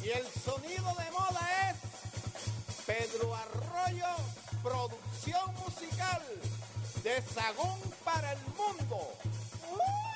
Y el sonido de moda es Pedro Arroyo, producción musical de Sagún para el mundo.